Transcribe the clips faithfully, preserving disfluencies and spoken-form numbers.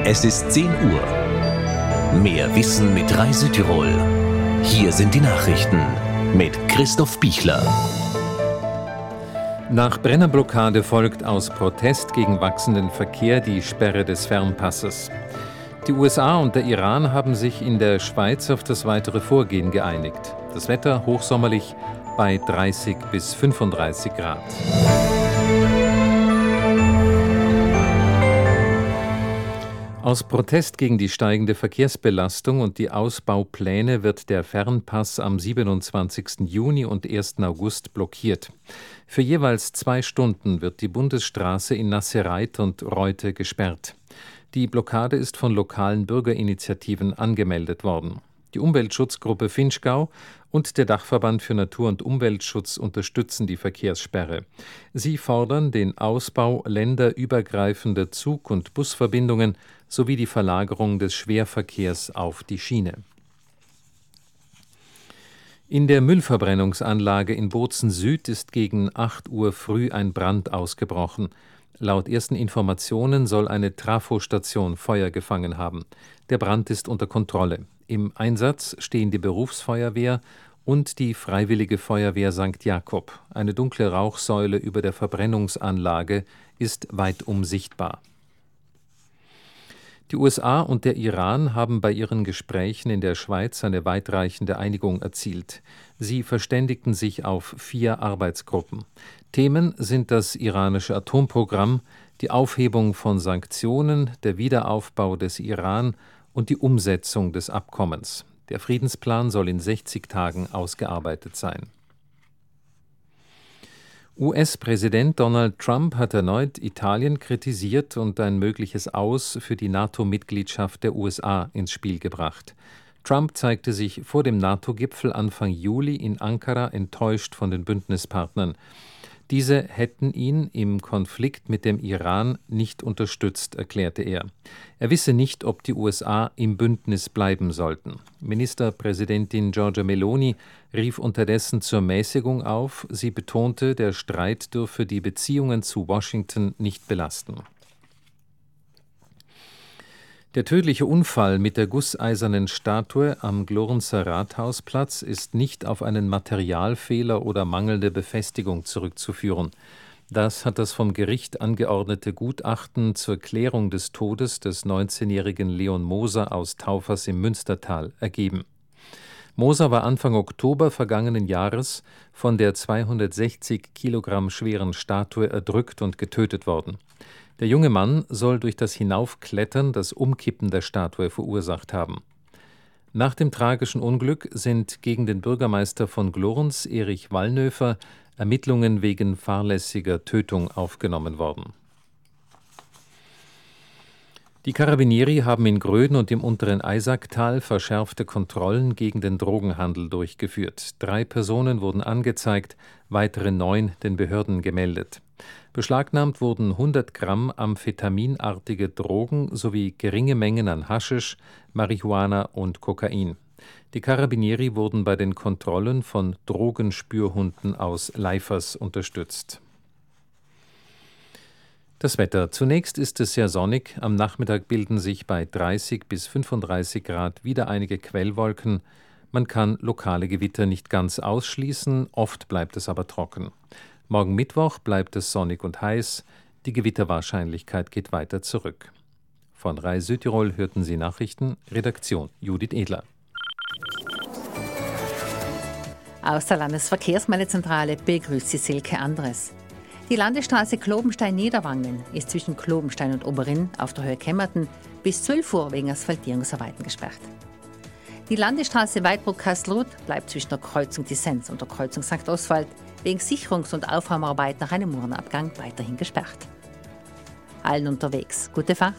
Es ist zehn Uhr. Mehr Wissen mit Rai Südtirol. Hier sind die Nachrichten mit Christoph Bichler. Nach Brennerblockade folgt aus Protest gegen wachsenden Verkehr die Sperre des Fernpasses. Die U S A und der Iran haben sich in der Schweiz auf das weitere Vorgehen geeinigt. Das Wetter hochsommerlich bei dreißig bis fünfunddreißig Grad. Aus Protest gegen die steigende Verkehrsbelastung und die Ausbaupläne wird der Fernpass am siebenundzwanzigsten Juni und ersten August blockiert. Für jeweils zwei Stunden wird die Bundesstraße in Nassereit und Reute gesperrt. Die Blockade ist von lokalen Bürgerinitiativen angemeldet worden. Die Umweltschutzgruppe Vinschgau und der Dachverband für Natur- und Umweltschutz unterstützen die Verkehrssperre. Sie fordern den Ausbau länderübergreifender Zug- und Busverbindungen sowie die Verlagerung des Schwerverkehrs auf die Schiene. In der Müllverbrennungsanlage in Bozen Süd ist gegen acht Uhr früh ein Brand ausgebrochen. Laut ersten Informationen soll eine Trafostation Feuer gefangen haben. Der Brand ist unter Kontrolle. Im Einsatz stehen die Berufsfeuerwehr und die Freiwillige Feuerwehr Sankt Jakob. Eine dunkle Rauchsäule über der Verbrennungsanlage ist weitum sichtbar. Die U S A und der Iran haben bei ihren Gesprächen in der Schweiz eine weitreichende Einigung erzielt. Sie verständigten sich auf vier Arbeitsgruppen. Themen sind das iranische Atomprogramm, die Aufhebung von Sanktionen, der Wiederaufbau des Iran und die Umsetzung des Abkommens. Der Friedensplan soll in sechzig Tagen ausgearbeitet sein. U S-Präsident Donald Trump hat erneut Italien kritisiert und ein mögliches Aus für die NATO-Mitgliedschaft der U S A ins Spiel gebracht. Trump zeigte sich vor dem NATO-Gipfel Anfang Juli in Ankara enttäuscht von den Bündnispartnern. Diese hätten ihn im Konflikt mit dem Iran nicht unterstützt, erklärte er. Er wisse nicht, ob die U S A im Bündnis bleiben sollten. Ministerpräsidentin Giorgia Meloni rief unterdessen zur Mäßigung auf. Sie betonte, der Streit dürfe die Beziehungen zu Washington nicht belasten. Der tödliche Unfall mit der gusseisernen Statue am Glorenzer Rathausplatz ist nicht auf einen Materialfehler oder mangelnde Befestigung zurückzuführen. Das hat das vom Gericht angeordnete Gutachten zur Klärung des Todes des neunzehnjährigen Leon Moser aus Taufers im Münstertal ergeben. Moser war Anfang Oktober vergangenen Jahres von der zweihundertsechzig Kilogramm schweren Statue erdrückt und getötet worden. Der junge Mann soll durch das Hinaufklettern das Umkippen der Statue verursacht haben. Nach dem tragischen Unglück sind gegen den Bürgermeister von Glorns, Erich Wallnöfer, Ermittlungen wegen fahrlässiger Tötung aufgenommen worden. Die Carabinieri haben in Gröden und im unteren Eisacktal verschärfte Kontrollen gegen den Drogenhandel durchgeführt. Drei Personen wurden angezeigt, weitere neun den Behörden gemeldet. Beschlagnahmt wurden hundert Gramm amphetaminartige Drogen sowie geringe Mengen an Haschisch, Marihuana und Kokain. Die Carabinieri wurden bei den Kontrollen von Drogenspürhunden aus Leifers unterstützt. Das Wetter. Zunächst ist es sehr sonnig. Am Nachmittag bilden sich bei dreißig bis fünfunddreißig Grad wieder einige Quellwolken. Man kann lokale Gewitter nicht ganz ausschließen, oft bleibt es aber trocken. Morgen Mittwoch bleibt es sonnig und heiß. Die Gewitterwahrscheinlichkeit geht weiter zurück. Von Rai Südtirol hörten Sie Nachrichten. Redaktion Judith Edler. Aus der Landesverkehrsmeldezentrale begrüßt Sie Silke Andres. Die Landesstraße Klobenstein-Niederwangen ist zwischen Klobenstein und Oberinn auf der Höhe Kemmerten bis zwölf Uhr wegen Asphaltierungsarbeiten gesperrt. Die Landesstraße Weidbruck-Kastelruth bleibt zwischen der Kreuzung Dissens und der Kreuzung Sankt Oswald wegen Sicherungs- und Aufräumarbeit nach einem Murenabgang weiterhin gesperrt. Allen unterwegs gute Fahrt.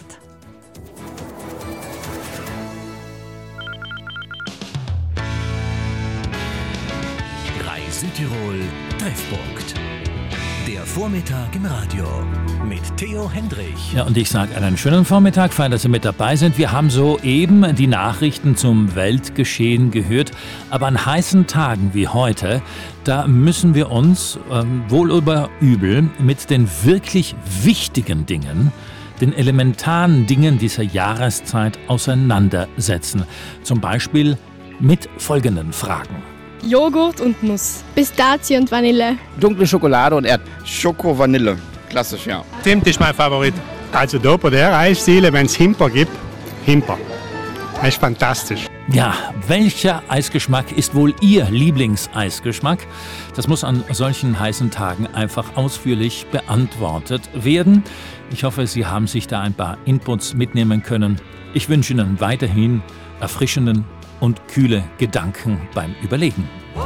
Rai Südtirol Treffpunkt. Der Vormittag im Radio mit Theo Hendrich. Ja, und ich sage einen schönen Vormittag, fein, dass Sie mit dabei sind. Wir haben soeben die Nachrichten zum Weltgeschehen gehört, aber an heißen Tagen wie heute, da müssen wir uns ähm, wohl oder übel mit den wirklich wichtigen Dingen den elementaren Dingen dieser Jahreszeit auseinandersetzen. Zum Beispiel mit folgenden Fragen. Joghurt und Nuss. Pistazie und Vanille. Dunkle Schokolade und Erd. Schoko-Vanille. Klassisch, ja. Zimt ist mein Favorit. Also da bei der Eisdiele, wenn es Himper gibt, Himper. Das ist fantastisch. Ja, welcher Eisgeschmack ist wohl Ihr Lieblingseisgeschmack? Das muss an solchen heißen Tagen einfach ausführlich beantwortet werden. Ich hoffe, Sie haben sich da ein paar Inputs mitnehmen können. Ich wünsche Ihnen weiterhin erfrischenden und kühle Gedanken beim Überlegen.